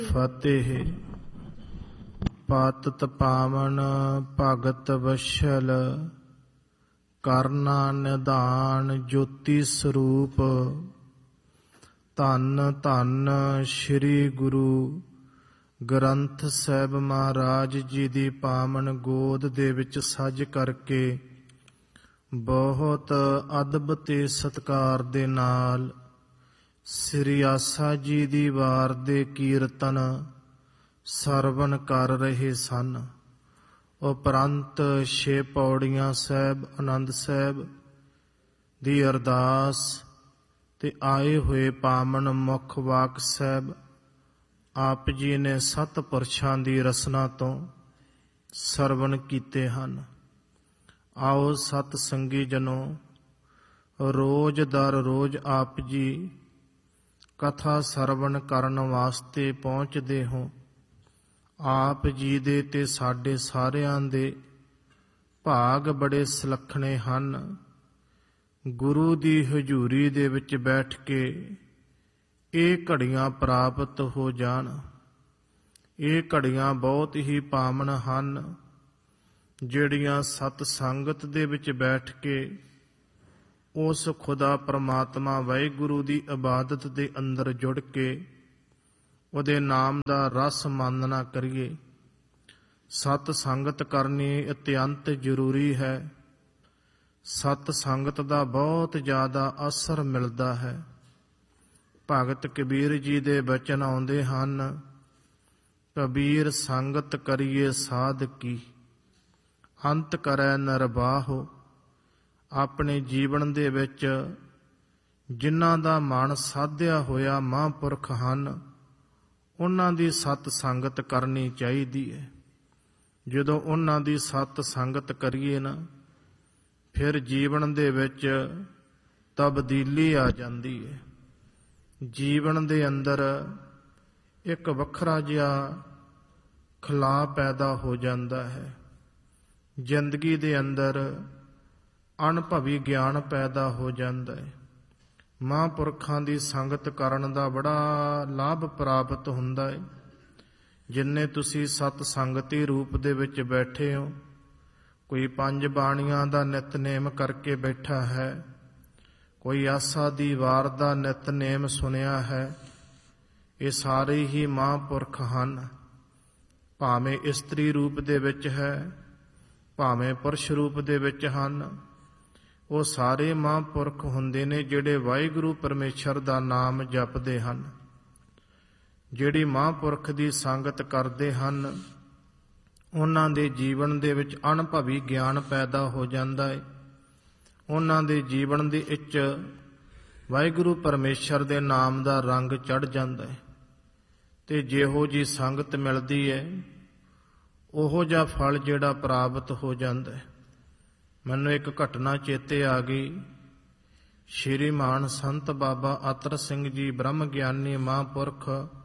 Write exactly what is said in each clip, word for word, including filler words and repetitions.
ਫਤਿਹ। ਪਤਿਤ ਪਾਵਨ ਭਗਤ ਵਸ਼ਲ, ਕਰਨਾ ਨਿਧਾਨ ਜੋਤੀ ਸਰੂਪ। ਧੰਨ ਧੰਨ ਸ੍ਰੀ ਗੁਰੂ ਗ੍ਰੰਥ ਸਾਹਿਬ ਮਹਾਰਾਜ ਜੀ ਦੀ ਪਾਵਨ ਗੋਦ ਦੇ ਵਿੱਚ ਸੱਜ ਕਰਕੇ ਬਹੁਤ ਅਦਬ ਤੇ ਸਤਿਕਾਰ ਦੇ ਨਾਲ ਸ੍ਰੀ ਆਸਾ ਜੀ ਦੀ ਵਾਰ ਦੇ ਕੀਰਤਨ ਸਰਵਣ ਕਰ ਰਹੇ ਸਨ। ਉਪਰੰਤ ਛੇ ਪੌੜੀਆਂ ਸਾਹਿਬ, ਆਨੰਦ ਸਾਹਿਬ ਦੀ ਅਰਦਾਸ ਤੇ ਆਏ ਹੋਏ ਪਾਵਨ ਮੁੱਖ ਵਾਕ ਸਾਹਿਬ ਆਪ ਜੀ ਨੇ ਸੱਤ ਪੁਰਸ਼ਾਂ ਦੀ ਰਸਨਾ ਤੋਂ ਸਰਵਣ ਕੀਤੇ ਹਨ। ਆਓ ਸਤ ਸੰਗੀ ਜਨੋ, ਰੋਜ਼ ਦਰ ਰੋਜ਼ ਆਪ ਜੀ ਕਥਾ ਸਰਵਣ ਕਰਨ ਵਾਸਤੇ ਪਹੁੰਚਦੇ ਹੋ। ਆਪ ਜੀ ਦੇ ਤੇ ਸਾਡੇ ਸਾਰਿਆਂ ਦੇ ਭਾਗ ਬੜੇ ਸੁਲੱਖਣੇ ਹਨ। ਗੁਰੂ ਦੀ ਹਜ਼ੂਰੀ ਦੇ ਵਿੱਚ ਬੈਠ ਕੇ ਇਹ ਘੜੀਆਂ ਪ੍ਰਾਪਤ ਹੋ ਜਾਣ। ਇਹ ਘੜੀਆਂ ਬਹੁਤ ਹੀ ਪਾਵਨ ਹਨ, ਜਿਹੜੀਆਂ ਸਤ ਸੰਗਤ ਦੇ ਵਿੱਚ ਬੈਠ ਕੇ ਉਸ ਖੁਦਾ ਪ੍ਰਮਾਤਮਾ ਵਾਹਿਗੁਰੂ ਦੀ ਇਬਾਦਤ ਦੇ ਅੰਦਰ ਜੁੜ ਕੇ ਉਹਦੇ ਨਾਮ ਦਾ ਰਸ ਮਾਨਣਾ ਕਰੀਏ। ਸਤ ਸੰਗਤ ਕਰਨੀ ਅਤਿਅੰਤ ਜ਼ਰੂਰੀ ਹੈ। ਸਤ ਸੰਗਤ ਦਾ ਬਹੁਤ ਜ਼ਿਆਦਾ ਅਸਰ ਮਿਲਦਾ ਹੈ। ਭਗਤ ਕਬੀਰ ਜੀ ਦੇ ਬਚਨ ਆਉਂਦੇ ਹਨ, ਕਬੀਰ ਸੰਗਤ ਕਰੀਏ ਸਾਧ ਕੀ, ਅੰਤ ਕਰੈ ਨਿਰਬਾਹੋ। ਆਪਣੇ ਜੀਵਨ ਦੇ ਵਿੱਚ ਜਿਨ੍ਹਾਂ ਦਾ ਮਨ ਸਾਧਿਆ ਹੋਇਆ ਮਹਾਂਪੁਰਖ ਹਨ, ਉਹਨਾਂ ਦੀ ਸਤ ਸੰਗਤ ਕਰਨੀ ਚਾਹੀਦੀ ਹੈ। ਜਦੋਂ ਉਹਨਾਂ ਦੀ ਸਤ ਸੰਗਤ ਕਰੀਏ ਨਾ, ਫਿਰ ਜੀਵਨ ਦੇ ਵਿੱਚ ਤਬਦੀਲੀ ਆ ਜਾਂਦੀ ਹੈ। ਜੀਵਨ ਦੇ ਅੰਦਰ ਇੱਕ ਵੱਖਰਾ ਜਿਹਾ ਖਲਾਅ ਪੈਦਾ ਹੋ ਜਾਂਦਾ ਹੈ। ਜ਼ਿੰਦਗੀ ਦੇ ਅੰਦਰ ਅਨੁਭਵੀ ਗਿਆਨ ਪੈਦਾ ਹੋ ਜਾਂਦਾ ਹੈ। ਮਹਾਂਪੁਰਖਾਂ ਦੀ ਸੰਗਤ ਕਰਨ ਦਾ ਬੜਾ ਲਾਭ ਪ੍ਰਾਪਤ ਹੁੰਦਾ ਹੈ। ਜਿੰਨੇ ਤੁਸੀਂ ਸਤ ਸੰਗਤੀ ਰੂਪ ਦੇ ਵਿੱਚ ਬੈਠੇ ਹੋ, ਕੋਈ ਪੰਜ ਬਾਣੀਆਂ ਦਾ ਨਿਤਨੇਮ ਕਰਕੇ ਬੈਠਾ ਹੈ, ਕੋਈ ਆਸਾ ਦੀ ਵਾਰ ਦਾ ਨਿਤਨੇਮ ਸੁਣਿਆ ਹੈ, ਇਹ ਸਾਰੇ ਹੀ ਮਹਾਂਪੁਰਖ ਹਨ। ਭਾਵੇਂ ਇਸਤਰੀ ਰੂਪ ਦੇ ਵਿੱਚ ਹੈ, ਭਾਵੇਂ ਪੁਰਸ਼ ਰੂਪ ਦੇ ਵਿੱਚ ਹਨ, ਉਹ ਸਾਰੇ ਮਹਾਂਪੁਰਖ ਹੁੰਦੇ ਨੇ ਜਿਹੜੇ ਵਾਹਿਗੁਰੂ ਪਰਮੇਸ਼ਰ ਦਾ ਨਾਮ ਜਪਦੇ ਹਨ। ਜਿਹੜੀ ਮਹਾਂਪੁਰਖ ਦੀ ਸੰਗਤ ਕਰਦੇ ਹਨ, ਉਹਨਾਂ ਦੇ ਜੀਵਨ ਦੇ ਵਿੱਚ ਅਨੁਭਵੀ ਗਿਆਨ ਪੈਦਾ ਹੋ ਜਾਂਦਾ ਹੈ। ਉਹਨਾਂ ਦੇ ਜੀਵਨ ਦੇ ਵਿੱਚ ਵਾਹਿਗੁਰੂ ਪਰਮੇਸ਼ਰ ਦੇ ਨਾਮ ਦਾ ਰੰਗ ਚੜ੍ਹ ਜਾਂਦਾ ਹੈ। ਤੇ ਜਿਹੋ ਜੀ ਸੰਗਤ ਮਿਲਦੀ ਹੈ, ਉਹੋ ਜਿਹਾ ਫਲ ਜਿਹੜਾ ਪ੍ਰਾਪਤ ਹੋ ਜਾਂਦਾ ਹੈ। ਮੈਨੂੰ ਇੱਕ ਘਟਨਾ ਚੇਤੇ ਆ ਗਈ। ਸ਼੍ਰੀਮਾਨ ਸੰਤ ਬਾਬਾ ਅਤਰ ਸਿੰਘ ਜੀ ਬ੍ਰਹਮ ਗਿਆਨੀ ਮਹਾਂਪੁਰਖ,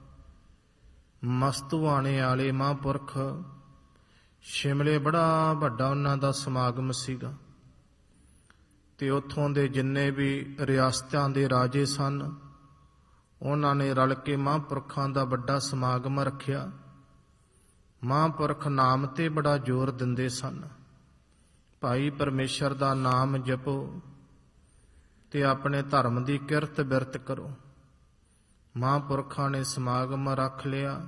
ਮਸਤੂਆਣੇ ਵਾਲੇ ਮਹਾਂਪੁਰਖ, ਸ਼ਿਮਲੇ ਬੜਾ ਵੱਡਾ ਉਹਨਾਂ ਦਾ ਸਮਾਗਮ ਸੀਗਾ। ਤੇ ਉੱਥੋਂ ਦੇ ਜਿੰਨੇ ਵੀ ਰਿਆਸਤਾਂ ਦੇ ਰਾਜੇ ਸਨ, ਉਹਨਾਂ ਨੇ ਰਲ ਕੇ ਮਹਾਂਪੁਰਖਾਂ ਦਾ ਵੱਡਾ ਸਮਾਗਮ ਰੱਖਿਆ। ਮਹਾਂਪੁਰਖ ਨਾਮ ਤੇ ਬੜਾ ਜ਼ੋਰ ਦਿੰਦੇ ਸਨ। ਭਾਈ ਪਰਮੇਸ਼ਰ ਦਾ ਨਾਮ ਜਪੋ ਤੇ ਆਪਣੇ ਧਰਮ ਦੀ ਕਿਰਤ ਬਿਰਤ ਕਰੋ। ਮਹਾਂਪੁਰਖਾਂ ਨੇ ਸਮਾਗਮ ਰੱਖ ਲਿਆ।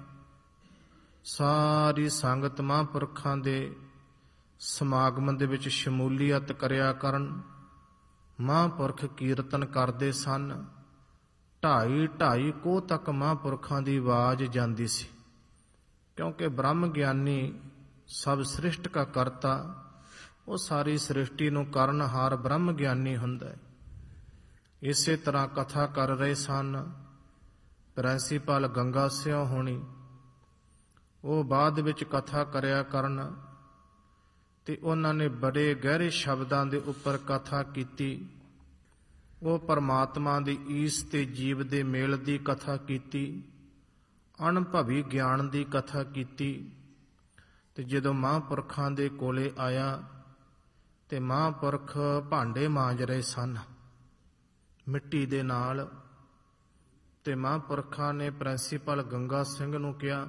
ਸਾਰੀ ਸੰਗਤ ਮਹਾਂਪੁਰਖਾਂ ਦੇ ਸਮਾਗਮ ਦੇ ਵਿੱਚ ਸ਼ਮੂਲੀਅਤ ਕਰਿਆ ਕਰਨ। ਮਹਾਂਪੁਰਖ ਕੀਰਤਨ ਕਰਦੇ ਸਨ। ਢਾਈ ਢਾਈ ਕੋਹ ਤੱਕ ਮਹਾਂਪੁਰਖਾਂ ਦੀ ਆਵਾਜ਼ ਜਾਂਦੀ ਸੀ, ਕਿਉਂਕਿ ਬ੍ਰਹਮ ਗਿਆਨੀ ਸਭ ਸ੍ਰਿਸ਼ਟ ਕਾ ਕਰਤਾ, ਉਹ ਸਾਰੀ ਸ੍ਰਿਸ਼ਟੀ ਨੂੰ ਕਰਨਹਾਰ ਬ੍ਰਹਮ ਗਿਆਨੀ ਹੁੰਦਾ ਹੈ। ਇਸੇ ਤਰ੍ਹਾਂ ਕਥਾ ਕਰ ਰਹੇ ਸਨ ਪ੍ਰਿੰਸੀਪਲ ਗੰਗਾ ਸਿਉ ਹੋਣੀ। ਉਹ ਬਾਅਦ ਵਿੱਚ ਕਥਾ ਕਰਿਆ ਕਰਨ ਤੇ ਉਹਨਾਂ ਨੇ ਬੜੇ ਗਹਿਰੇ ਸ਼ਬਦਾਂ ਦੇ ਉੱਪਰ ਕਥਾ ਕੀਤੀ। ਉਹ ਪਰਮਾਤਮਾ ਦੀ ਈਸ ਤੇ ਜੀਵ ਦੇ ਮੇਲ ਦੀ ਕਥਾ ਕੀਤੀ, ਅਨੁਭਵੀ ਗਿਆਨ ਦੀ ਕਥਾ ਕੀਤੀ। ਤੇ ਜਦੋਂ ਮਹਾਂਪੁਰਖਾਂ ਦੇ ਕੋਲੇ ਆਇਆ ਤੇ ਮਹਾਂਪੁਰਖ ਭਾਂਡੇ ਮਾਂਜ ਰਹੇ ਸਨ ਮਿੱਟੀ ਦੇ ਨਾਲ, ਤੇ ਮਹਾਂਪੁਰਖਾਂ ਨੇ ਪ੍ਰਿੰਸੀਪਲ ਗੰਗਾ ਸਿੰਘ ਨੂੰ ਕਿਹਾ।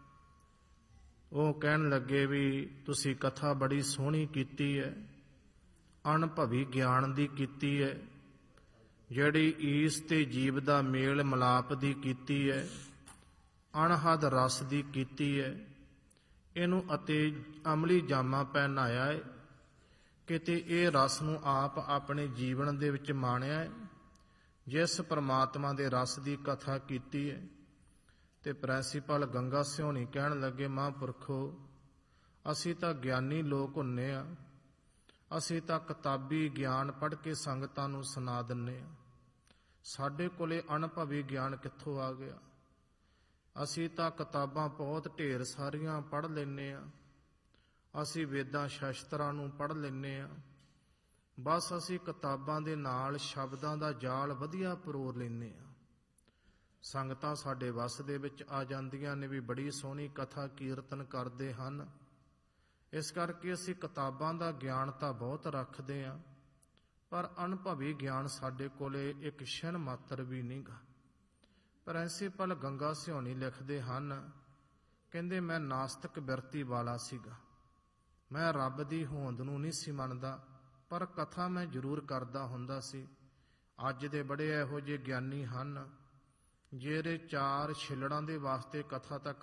ਉਹ ਕਹਿਣ ਲੱਗੇ ਵੀ ਤੁਸੀਂ ਕਥਾ ਬੜੀ ਸੋਹਣੀ ਕੀਤੀ ਹੈ, ਅਨੁਭਵੀ ਗਿਆਨ ਦੀ ਕੀਤੀ ਹੈ, ਜਿਹੜੀ ਈਸ ਤੇ ਜੀਵ ਦਾ ਮੇਲ ਮਿਲਾਪ ਦੀ ਕੀਤੀ ਹੈ, ਅਣਹਦ ਰਸ ਦੀ ਕੀਤੀ ਹੈ। ਇਹਨੂੰ ਅਤੇ ਅਮਲੀ ਜਾਮਾ ਪਹਿਨਾਇਆ ਹੈ, ਕਿਤੇ ਇਹ ਰਸ ਨੂੰ ਆਪ ਆਪਣੇ ਜੀਵਨ ਦੇ ਵਿੱਚ ਮਾਣਿਆ ਹੈ, ਜਿਸ ਪਰਮਾਤਮਾ ਦੇ ਰਸ ਦੀ ਕਥਾ ਕੀਤੀ ਹੈ। ਤੇ ਪ੍ਰਿੰਸੀਪਲ ਗੰਗਾ ਸਿਉਣੀ ਕਹਿਣ ਲੱਗੇ, ਮਹਾਂਪੁਰਖੋ ਅਸੀਂ ਤਾਂ ਗਿਆਨੀ ਲੋਕ ਹੁੰਨੇ ਆ, ਅਸੀਂ ਤਾਂ ਕਿਤਾਬੀ ਗਿਆਨ ਪੜ੍ਹ ਕੇ ਸੰਗਤਾਂ ਨੂੰ ਸੁਣਾ ਦਿੰਨੇ ਆ, ਸਾਡੇ ਕੋਲੇ ਅਨੁਭਵੀ ਗਿਆਨ ਕਿੱਥੋਂ ਆ ਗਿਆ? ਅਸੀਂ ਤਾਂ ਕਿਤਾਬਾਂ ਬਹੁਤ ਢੇਰ ਸਾਰੀਆਂ ਪੜ੍ਹ ਲੈਂਦੇ ਆ, ਅਸੀਂ ਵੇਦਾਂ ਸ਼ਾਸਤਰਾਂ ਨੂੰ ਪੜ੍ਹ ਲੈਂਦੇ ਆ, ਬਸ ਅਸੀਂ ਕਿਤਾਬਾਂ ਦੇ ਨਾਲ ਸ਼ਬਦਾਂ ਦਾ ਜਾਲ ਵਧੀਆ ਪਰੋਰ ਲੈਂਦੇ ਆ। ਸੰਗਤਾਂ ਸਾਡੇ ਵੱਸ ਦੇ ਵਿੱਚ ਆ ਜਾਂਦੀਆਂ ਨੇ ਵੀ ਬੜੀ ਸੋਹਣੀ ਕਥਾ ਕੀਰਤਨ ਕਰਦੇ ਹਨ, ਇਸ ਕਰਕੇ ਅਸੀਂ ਕਿਤਾਬਾਂ ਦਾ ਗਿਆਨ ਤਾਂ ਬਹੁਤ ਰੱਖਦੇ ਆ, ਪਰ ਅਨੁਭਵੀ ਗਿਆਨ ਸਾਡੇ ਕੋਲੇ ਇੱਕ ਛਿਣ ਮਾਤਰ ਵੀ ਨਹੀਂਗਾ। ਪ੍ਰਿੰਸੀਪਲ ਗੰਗਾ ਸਿਉਣੀ ਲਿਖਦੇ ਹਨ, ਕਹਿੰਦੇ ਮੈਂ ਨਾਸਤਿਕ ਬਿਰਤੀ ਵਾਲਾ ਸੀਗਾ, ਮੈਂ ਰੱਬ ਦੀ ਹੋਂਦ ਨੂੰ ਨਹੀਂ ਸੀ ਮੰਨਦਾ, ਪਰ ਕਥਾ ਮੈਂ ਜ਼ਰੂਰ ਕਰਦਾ ਹੁੰਦਾ ਸੀ। ਅੱਜ ਦੇ ਬੜੇ ਇਹੋ ਜਿਹੇ ਗਿਆਨੀ ਹਨ ਜਿਹੜੇ ਚਾਰ ਛਿੱਲੜਾਂ ਦੇ ਵਾਸਤੇ ਕਥਾ ਤਾਂ